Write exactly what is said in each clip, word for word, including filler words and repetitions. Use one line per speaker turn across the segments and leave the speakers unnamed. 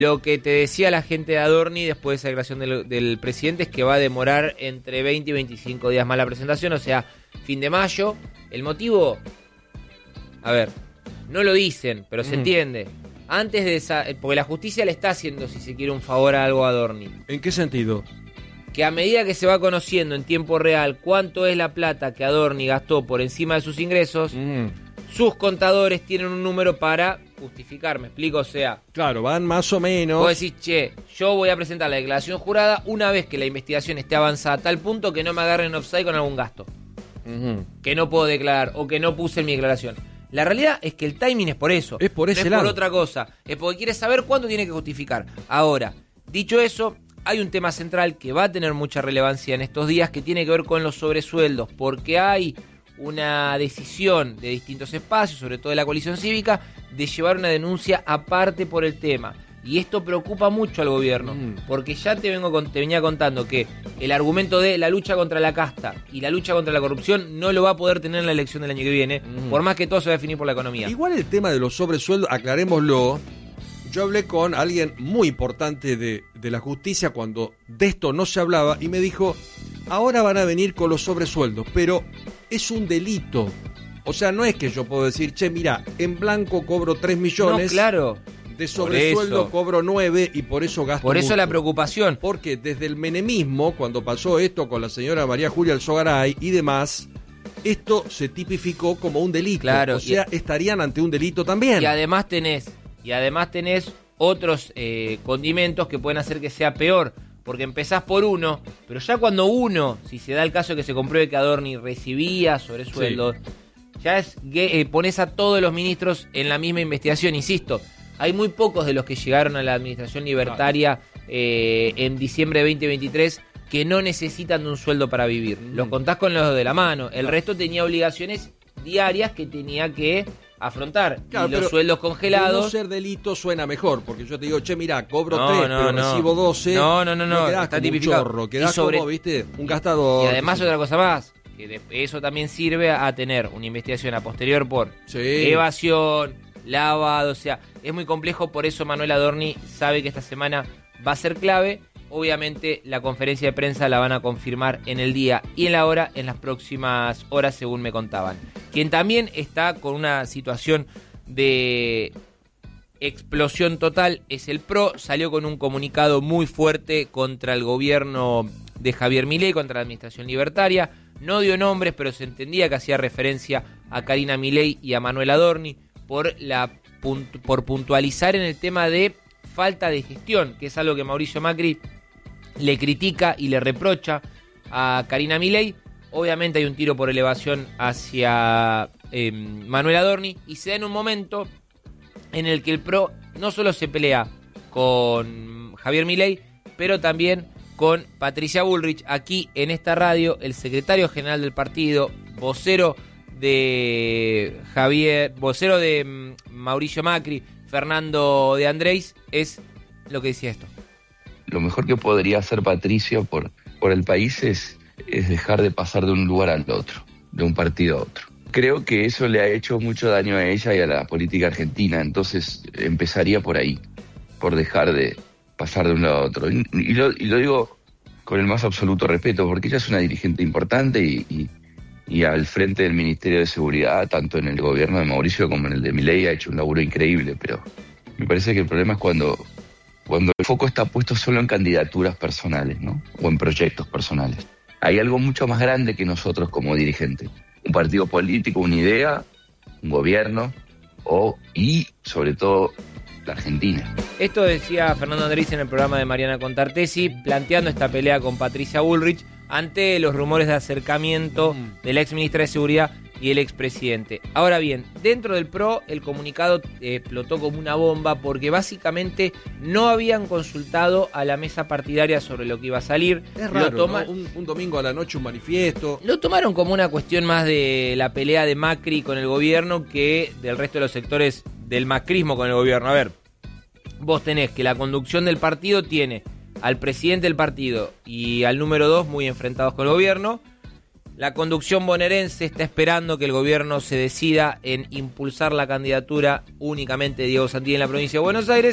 Lo que te decía la gente de Adorni después de esa declaración del, del presidente es que va a demorar entre veinte y veinticinco días más la presentación, o sea, fin de mayo. El motivo, a ver, no lo dicen, pero se mm. entiende. Antes de esa, porque la justicia le está haciendo, si se quiere, un favor a algo a Adorni.
¿En qué sentido?
Que a medida que se va conociendo en tiempo real cuánto es la plata que Adorni gastó por encima de sus ingresos, mm. sus contadores tienen un número para justificar, ¿me explico? O sea,
claro, van más o menos.
Vos decís, che, yo voy a presentar la declaración jurada una vez que la investigación esté avanzada a tal punto que no me agarren offside con algún gasto. Uh-huh. Que no puedo declarar o que no puse en mi declaración. La realidad es que el timing es por eso.
Es por ese
no es
lado.
por otra cosa. Es porque quiere saber cuánto tiene que justificar. Ahora, dicho eso, hay un tema central que va a tener mucha relevancia en estos días que tiene que ver con los sobresueldos, porque hay una decisión de distintos espacios, sobre todo de la coalición cívica, de llevar una denuncia aparte por el tema. Y esto preocupa mucho al gobierno, mm. porque ya te vengo con, te venía contando que el argumento de la lucha contra la casta y la lucha contra la corrupción no lo va a poder tener en la elección del año que viene, mm. por más que todo se va a definir por la economía.
Igual el tema de los sobresueldos, aclarémoslo, yo hablé con alguien muy importante de, de la justicia cuando de esto no se hablaba y me dijo, ahora van a venir con los sobresueldos, pero es un delito. O sea, no es que yo puedo decir, che, mira, en blanco cobro tres millones.
No, claro.
De sobresueldo cobro nueve y por eso gasto
Por eso
mucho.
La preocupación.
Porque desde el menemismo, cuando pasó esto con la señora María Julia Alzogaray y demás, esto se tipificó como un delito.
Claro,
o sea, y, estarían ante un delito también.
Y además tenés, y además tenés otros eh, condimentos que pueden hacer que sea peor. Porque empezás por uno, pero ya cuando uno, si se da el caso que se compruebe que Adorni recibía sobresueldos, sí. ya es eh, pones a todos los ministros en la misma investigación, insisto. Hay muy pocos de los que llegaron a la administración libertaria eh, en diciembre de veinte veintitrés que no necesitan de un sueldo para vivir. Mm. Los contás con los de la mano. El resto tenía obligaciones diarias que tenía que afrontar. Claro, y los sueldos congelados.
No ser delito suena mejor, porque yo te digo, che, mirá, cobro
no,
tres,
no,
pero
no.
recibo doce.
No, no, no, no.
Quedás
está
como
tipificado.
un chorro, quedás
sobre...
como, viste, un gastador.
Y además sí. otra cosa más, que de... eso también sirve a tener una investigación a posterior por
sí.
evasión, lavado, o sea, es muy complejo, por eso Manuel Adorni sabe que esta semana va a ser clave. Obviamente la conferencia de prensa la van a confirmar en el día y en la hora, en las próximas horas, según me contaban. Quien también está con una situación de explosión total es el P R O. Salió con un comunicado muy fuerte contra el gobierno de Javier Milei, contra la administración libertaria. No dio nombres, pero se entendía que hacía referencia a Karina Milei y a Manuel Adorni por, la, por puntualizar en el tema de falta de gestión, que es algo que Mauricio Macri le critica y le reprocha a Karina Milei. Obviamente hay un tiro por elevación hacia eh, Manuel Adorni y se da en un momento en el que el P R O no solo se pelea con Javier Milei, pero también con Patricia Bullrich. Aquí en esta radio, el secretario general del partido, vocero de Javier, vocero de Mauricio Macri, Fernando de Andrés, es lo que decía esto.
Lo mejor que podría hacer Patricia por, por el país es, es dejar de pasar de un lugar al otro, de un partido a otro. Creo que eso le ha hecho mucho daño a ella y a la política argentina, entonces empezaría por ahí, por dejar de pasar de un lado a otro. Y, y, lo, y lo digo con el más absoluto respeto, porque ella es una dirigente importante y, y, y al frente del Ministerio de Seguridad, tanto en el gobierno de Mauricio como en el de Milei, ha hecho un laburo increíble, pero me parece que el problema es cuando, cuando el foco está puesto solo en candidaturas personales, ¿no? O en proyectos personales. Hay algo mucho más grande que nosotros como dirigentes. Un partido político, una idea, un gobierno o, y sobre todo, la Argentina.
Esto decía Fernando Andrés en el programa de Mariana Contartesi, planteando esta pelea con Patricia Bullrich ante los rumores de acercamiento de la ex ministra de Seguridad y el expresidente. Ahora bien, dentro del P R O el comunicado eh, explotó como una bomba porque básicamente no habían consultado a la mesa partidaria sobre lo que iba a salir.
Es raro, lo toma- ¿no? un, un domingo a la noche un manifiesto.
Lo tomaron como una cuestión más de la pelea de Macri con el gobierno que del resto de los sectores del macrismo con el gobierno. A ver, vos tenés que la conducción del partido tiene al presidente del partido y al número dos muy enfrentados con el gobierno. La conducción bonaerense está esperando que el gobierno se decida en impulsar la candidatura únicamente de Diego Santilli en la provincia de Buenos Aires.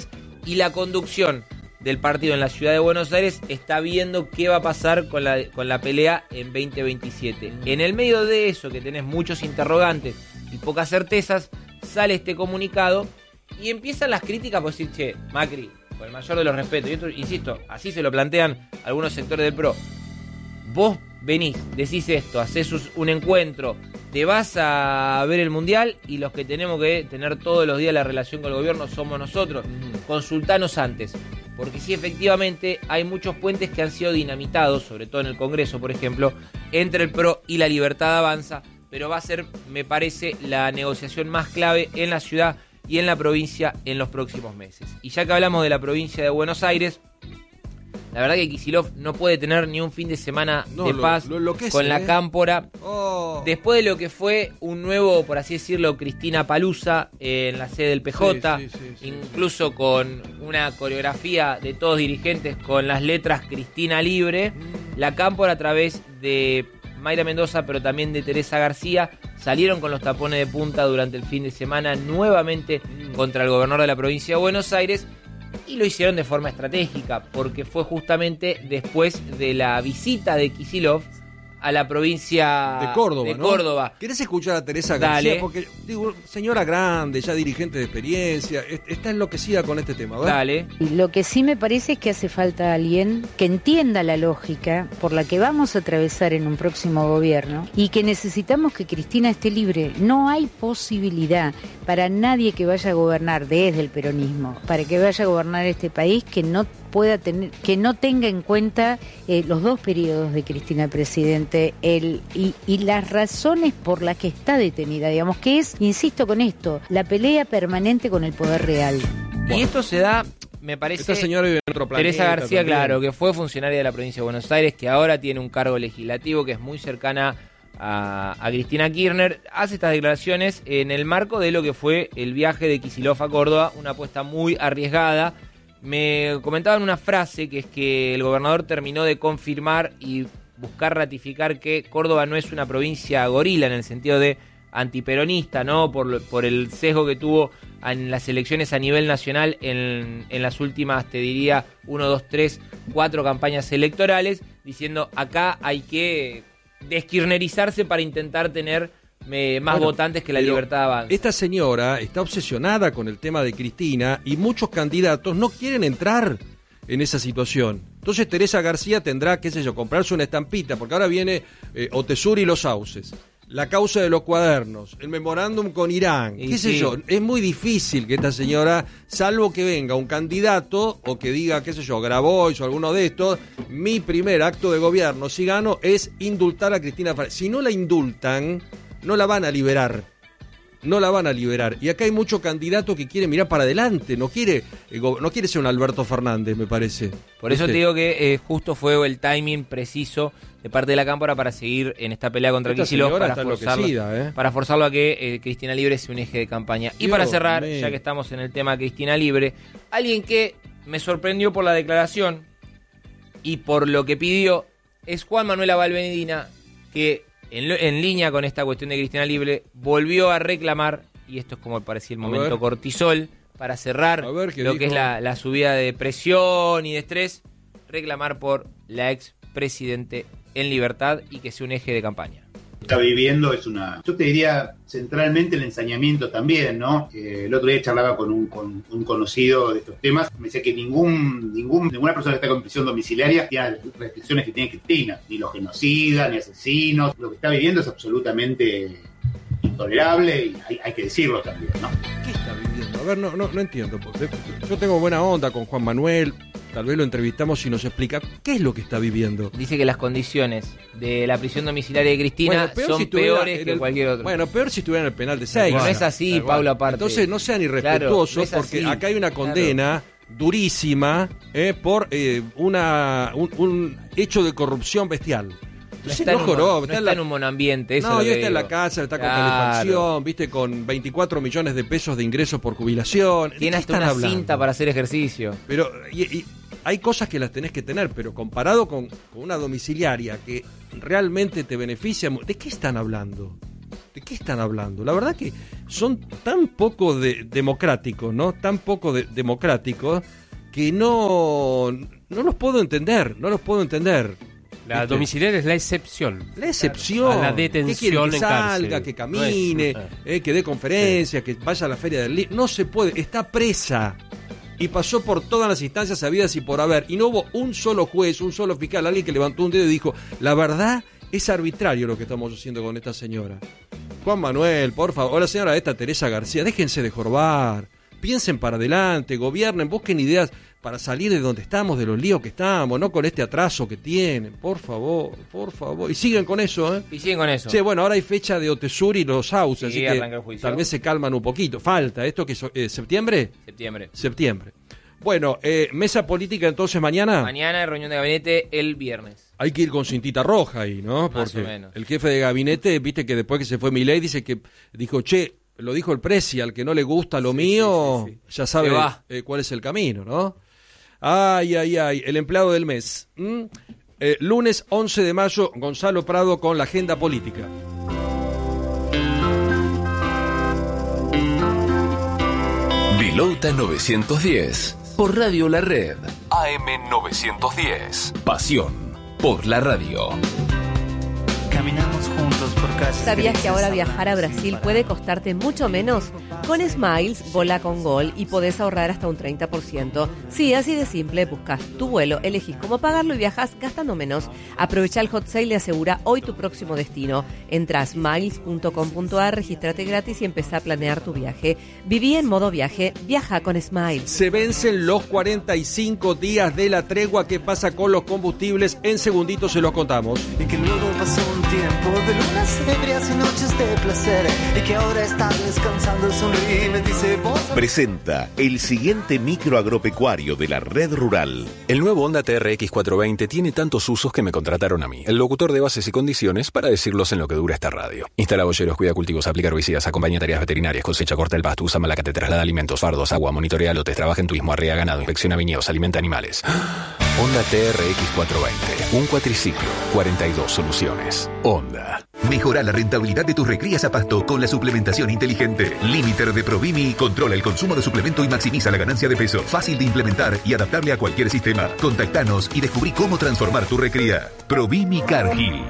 y la conducción del partido en la ciudad de Buenos Aires está viendo qué va a pasar con la, con la pelea en veinte veintisiete. En el medio de eso, que tenés muchos interrogantes y pocas certezas, sale este comunicado y empiezan las críticas por decir, che, Macri, con el mayor de los respetos, y esto, insisto, así se lo plantean algunos sectores del P R O, vos venís, decís esto, hacés un encuentro, te vas a ver el Mundial y los que tenemos que tener todos los días la relación con el gobierno somos nosotros, consultanos antes, porque sí, efectivamente hay muchos puentes que han sido dinamitados, sobre todo en el Congreso, por ejemplo, entre el P R O y la Libertad Avanza, pero va a ser, me parece, la negociación más clave en la ciudad y en la provincia en los próximos meses. Y ya que hablamos de la provincia de Buenos Aires, la verdad que Kicillof no puede tener ni un fin de semana no, de paz lo, lo con la ¿eh? Cámpora. Oh. Después de lo que fue un nuevo, por así decirlo, Cristina Palusa eh, en la sede del P J, sí, sí, sí, sí, incluso sí. con una coreografía de todos dirigentes con las letras Cristina Libre, mm. la Cámpora a través de Mayra Mendoza, pero también de Teresa García, salieron con los tapones de punta durante el fin de semana nuevamente mm. contra el gobernador de la provincia de Buenos Aires, y lo hicieron de forma estratégica, porque fue justamente después de la visita de Kicillof a la provincia
de Córdoba.
De
¿no?
Córdoba.
¿Querés escuchar a Teresa García? Dale. Porque, digo, señora grande, ya dirigente de experiencia, está enloquecida con este tema, ¿verdad?
Dale.
Lo que sí me parece es que hace falta alguien que entienda la lógica por la que vamos a atravesar en un próximo gobierno y que necesitamos que Cristina esté libre. No hay posibilidad para nadie que vaya a gobernar desde el peronismo, para que vaya a gobernar este país, que no pueda tener, que no tenga en cuenta eh, los dos periodos de Cristina Presidente el, y, y las razones por las que está detenida, digamos, que es, insisto con esto, la pelea permanente con el poder real.
Bueno. Y esto se da, me parece,
esta señora vive en otro planeta,
Teresa García,
también.
Claro, que fue funcionaria de la provincia de Buenos Aires, que ahora tiene un cargo legislativo que es muy cercana a, a Cristina Kirchner, hace estas declaraciones en el marco de lo que fue el viaje de Kicillof a Córdoba, una apuesta muy arriesgada. Me comentaban una frase que es que el gobernador terminó de confirmar y buscar ratificar que Córdoba no es una provincia gorila en el sentido de antiperonista, ¿no? Por, por el sesgo que tuvo en las elecciones a nivel nacional en, en las últimas, te diría, uno, dos, tres, cuatro campañas electorales, diciendo acá hay que deskirchnerizarse para intentar tener Eh, más bueno, votantes que la Libertad Avanza.
Esta señora está obsesionada con el tema de Cristina y muchos candidatos no quieren entrar en esa situación. Entonces Teresa García tendrá, qué sé yo, comprarse una estampita, porque ahora viene eh, Otesur y los sauces, la causa de los cuadernos, el memorándum con Irán, y qué sé sí. yo. Es muy difícil que esta señora, salvo que venga un candidato o que diga, qué sé yo, Grabois o alguno de estos, mi primer acto de gobierno, si gano, es indultar a Cristina. Si no la indultan, no la van a liberar, no la van a liberar. Y acá hay mucho candidato que quiere mirar para adelante, no quiere no quiere ser un Alberto Fernández, me parece.
Por eso ¿Viste? te digo que eh, justo fue el timing preciso de parte de la Cámpora para seguir en esta pelea contra Kicillof, para forzarlo, ¿eh? para forzarlo a que eh, Cristina Libre sea un eje de campaña. Dios y para cerrar, me... ya que estamos en el tema Cristina Libre, alguien que me sorprendió por la declaración y por lo que pidió es Juan Manuel Abal Benedina, que En, en línea con esta cuestión de Cristina Libre, volvió a reclamar, y esto es como parecía el momento cortisol, para cerrar lo dijo. que es la, la subida de presión y de estrés, reclamar por la expresidente en libertad y que sea un eje de campaña.
Está viviendo es una, yo te diría centralmente el ensañamiento también, ¿no? Eh, el otro día charlaba con un, con un conocido de estos temas, me decía que ningún, ningún ninguna persona que está con prisión domiciliaria tiene las restricciones que tiene Cristina, ni los genocidas, ni asesinos. Lo que está viviendo es absolutamente intolerable y hay, hay que decirlo también, ¿no?
¿Qué está viviendo? A ver, no, no, no entiendo. Yo tengo buena onda con Juan Manuel. Tal vez lo entrevistamos y nos explica qué es lo que está viviendo.
Dice que las condiciones de la prisión domiciliaria de Cristina bueno, son si peores que el, cualquier otro.
Bueno, peor si estuviera en el penal de Seix.
No es así, Pablo, aparte.
Entonces no sean irrespetuosos, claro, no porque así. Acá hay una condena claro. durísima eh, por eh, una un, un hecho de corrupción bestial.
No está, no, en, joró, un, no está, está en un monoambiente. Eso
no,
y está
en la casa, está claro. con calefacción, viste, con veinticuatro millones de pesos de ingresos por jubilación.
Tiene hasta una hablando? cinta para hacer ejercicio.
Pero y, y, hay cosas que las tenés que tener, pero comparado con, con una domiciliaria que realmente te beneficia, ¿de qué están hablando? ¿De qué están hablando? La verdad que son tan poco de, democráticos, ¿no? Tan poco de, democráticos que no, no los puedo entender, no los puedo entender.
La ¿Viste? domiciliaria es la excepción.
La excepción.
A la detención.
¿Qué quiere? Que
en
salga,
cárcel.
que camine,
No es,
eh, que dé conferencias, sí. que vaya a la feria del libro. No se puede, está presa. Y pasó por todas las instancias habidas y por haber. Y no hubo un solo juez, un solo fiscal, alguien que levantó un dedo y dijo, la verdad es arbitrario lo que estamos haciendo con esta señora. Juan Manuel, por favor, o la señora esta Teresa García, déjense de jorbar. Piensen para adelante, gobiernen, busquen ideas para salir de donde estamos, de los líos que estamos, no con este atraso que tienen. Por favor, por favor. Y siguen con eso, ¿eh?
Y siguen con eso.
Sí, bueno, ahora hay fecha de Otesur y los sauces,
Sí,
así
arranca el
que
juicio.
tal vez se calman un poquito. Falta, ¿esto que es eh, septiembre?
Septiembre.
Septiembre. Bueno, eh, mesa política entonces mañana.
Mañana reunión de gabinete el viernes.
Hay que ir con cintita roja ahí, ¿no?
Más
Porque
o menos.
el jefe de gabinete, viste que después que se fue Milei, dice que dijo, che, lo dijo el Presi, al que no le gusta lo
Sí,
mío,
sí, sí, sí.
ya sabe
Se va.
eh, cuál es el camino, ¿no? Ay, ay, ay, el empleado del mes. ¿Mm? Eh, lunes once de mayo, Gonzalo Prado con la agenda política.
Vilota novecientos diez, por Radio La Red. A M novecientos diez. Pasión por la radio.
Caminamos juntos por calles.
¿Sabías que ahora
grises,
viajar a Brasil puede costarte mucho menos? Con Smiles, bola con gol y podés ahorrar hasta un treinta por ciento. Sí, así de simple, buscas tu vuelo, elegís cómo pagarlo y viajas gastando menos. Aprovecha el hot sale y asegura hoy tu próximo destino. Entra a smiles punto com punto a r, regístrate gratis y empezá a planear tu viaje. Viví en modo viaje, viaja con Smiles.
Se vencen los cuarenta y cinco días de la tregua. ¿Qué pasa con los combustibles? En segunditos se los contamos.
y que luego pasó un tiempo de lunas ebrias y noches de placer y que ahora estás descansando, sonríe y me dice vos.
Presenta el siguiente micro agropecuario de la red rural.
El nuevo Honda T R X cuatrocientos veinte tiene tantos usos que me contrataron a mí, el locutor de bases y condiciones, para decirlos en lo que dura esta radio. Instala bolleros, cuida cultivos, aplica herbicidas, acompaña tareas veterinarias, cosecha, corta el pasto, usa malacate, traslada alimentos, fardos, agua, monitorea lotes, trabaja en turismo, arrea ganado, inspecciona viñedos, alimenta animales. Honda T R X cuatrocientos veinte, un cuatriciclo, cuarenta y dos soluciones. Honda.
Mejora la rentabilidad de tus recrías a pasto con la suplementación inteligente. Limiter de Provimi controla el consumo de suplemento y maximiza la ganancia de peso. Fácil de implementar y adaptable a cualquier sistema. Contactanos y descubrí cómo transformar tu recría. Provimi Cargill.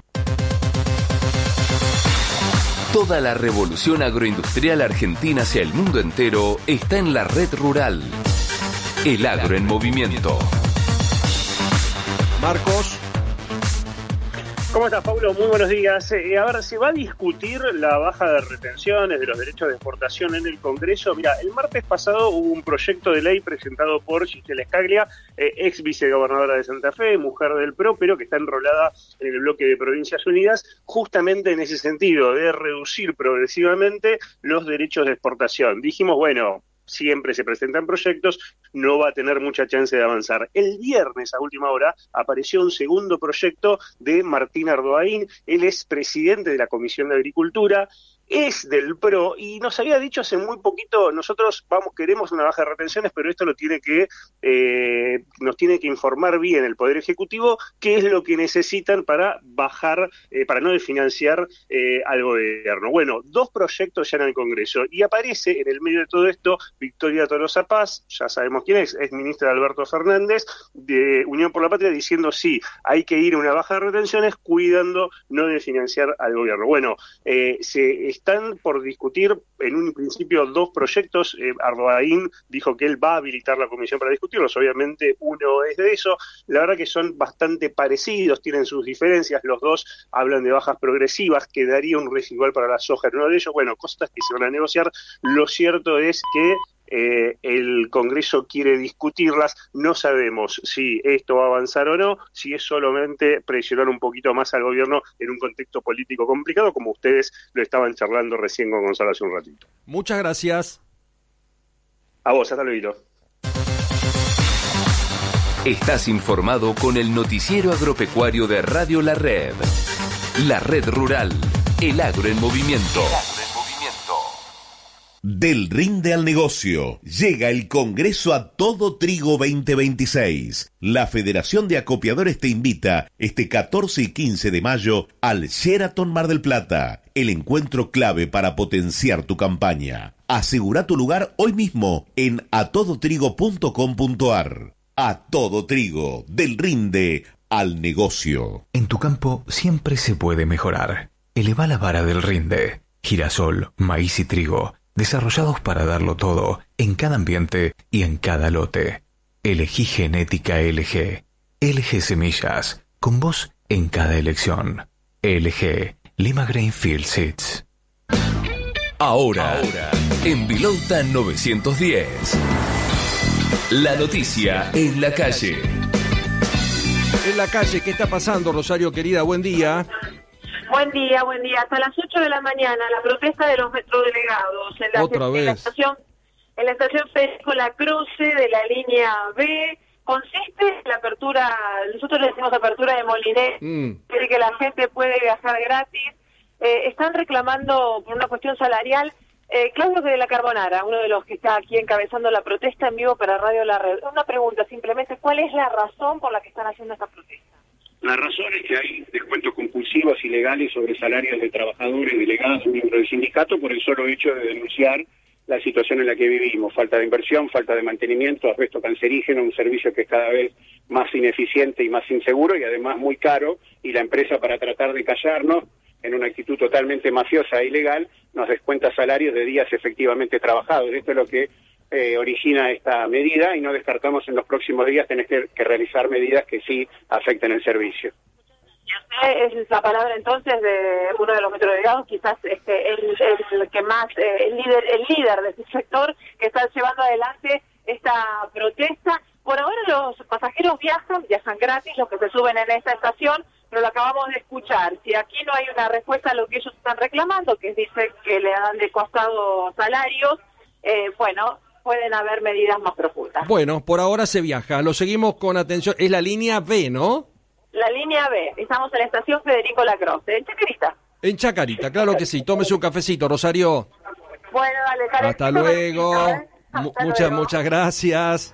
Toda la revolución agroindustrial argentina hacia el mundo entero está en la red rural. El agro en movimiento.
Marcos.
¿Cómo estás, Paulo? Muy buenos días. Eh, a ver, ¿se va a discutir la baja de retenciones de los derechos de exportación en el Congreso? Mira, el martes pasado hubo un proyecto de ley presentado por Gisela Scaglia, eh, ex vicegobernadora de Santa Fe, mujer del PRO, pero que está enrolada en el bloque de Provincias Unidas, justamente en ese sentido, de reducir progresivamente los derechos de exportación. Dijimos, bueno, siempre se presentan proyectos, no va a tener mucha chance de avanzar. El viernes, a última hora, apareció un segundo proyecto de Martín Ardoaín. Él es presidente de la Comisión de Agricultura, es del PRO y nos había dicho hace muy poquito, nosotros vamos queremos una baja de retenciones, pero esto lo tiene que eh, nos tiene que informar bien el Poder Ejecutivo qué es lo que necesitan para bajar, eh, para no desfinanciar eh, al gobierno. Bueno, dos proyectos ya en el Congreso y aparece en el medio de todo esto Victoria Tolosa Paz, ya sabemos quién es, es ministra de Alberto Fernández, de Unión por la Patria, diciendo sí, hay que ir a una baja de retenciones cuidando no desfinanciar al gobierno. Bueno, eh, se están por discutir en un principio dos proyectos. eh, Ardoaín dijo que él va a habilitar la comisión para discutirlos, obviamente uno es de eso. La verdad que son bastante parecidos, tienen sus diferencias, los dos hablan de bajas progresivas, que daría un residual para la soja en uno de ellos, bueno, cosas que se van a negociar. Lo cierto es que Eh, el Congreso quiere discutirlas, no sabemos si esto va a avanzar o no, si es solamente presionar un poquito más al gobierno en un contexto político complicado, como ustedes lo estaban charlando recién con Gonzalo hace un ratito.
Muchas gracias.
A vos, hasta luego.
Estás informado con el noticiero agropecuario de Radio La Red. La red rural, el agro en movimiento.
Del rinde al negocio. Llega el Congreso a Todo Trigo veinte veintiséis. La Federación de Acopiadores te invita este catorce y quince de mayo al Sheraton Mar del Plata, el encuentro clave para potenciar tu campaña. Asegura tu lugar hoy mismo en a todo trigo punto com punto a r. A Todo Trigo, del rinde al negocio.
En tu campo siempre se puede mejorar. Eleva la vara del rinde. Girasol, maíz y trigo, desarrollados para darlo todo, en cada ambiente y en cada lote. Elegí genética L G. L G Semillas, con vos en cada elección. L G, Lima Grainfield Seeds.
Ahora, Ahora, en Vilauta novecientos diez. La noticia en la calle.
En la calle, ¿qué está pasando, Rosario querida? Buen día.
Buen día, buen día. Hasta las ocho de la mañana, la protesta de los metrodelegados. En la,
Otra
en
vez.
La estación, en la estación Federico La Cruce de la línea B, consiste en la apertura, nosotros le decimos apertura de Molinet,
Mm.
de que la gente puede viajar gratis. Eh, están reclamando por una cuestión salarial. Eh, Claudio de la Carbonara, uno de los que está aquí encabezando la protesta en vivo para Radio La Red. Una pregunta simplemente, ¿cuál es la razón por la que están haciendo esta protesta?
La razón es que hay descuentos compulsivos ilegales sobre salarios de trabajadores, delegados, miembros del sindicato, por el solo hecho de denunciar la situación en la que vivimos. Falta de inversión, falta de mantenimiento, asbesto cancerígeno, un servicio que es cada vez más ineficiente y más inseguro y además muy caro, y la empresa, para tratar de callarnos, en una actitud totalmente mafiosa e ilegal, nos descuenta salarios de días efectivamente trabajados. Esto es lo que eh, origina esta medida, y no descartamos en los próximos días tener que, que realizar medidas que sí afecten el servicio.
Es la palabra entonces de uno de los metrodelegados, quizás este, el, el que más, eh, el líder el líder de este sector que está llevando adelante esta protesta. Por ahora los pasajeros viajan, viajan gratis, los que se suben en esta estación, pero lo acabamos de escuchar. Si aquí no hay una respuesta a lo que ellos están reclamando, que dice que le dan de costado salarios, eh, bueno, pueden haber medidas más profundas.
Bueno, por ahora se viaja. Lo seguimos con atención. Es la línea B, ¿no?
La línea B, estamos en la estación Federico Lacroze, en Chacarita.
En Chacarita, claro que sí. Tómese un cafecito, Rosario.
Bueno, dale, Karen.
Hasta luego.
¿eh?
Mu-
Hasta
muchas,
luego.
muchas gracias.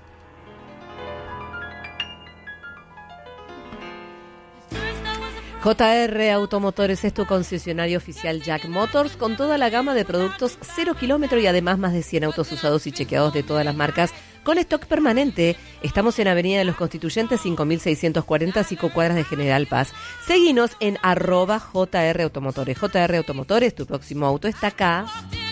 J R Automotores es tu concesionario oficial Jack Motors con toda la gama de productos cero kilómetro y además más de cien autos usados y chequeados de todas las marcas con stock permanente. Estamos en Avenida de los Constituyentes cinco mil seiscientos cuarenta, cinco cuadras de General Paz. Seguinos en arroba J R Automotores. J R Automotores, tu próximo auto está acá.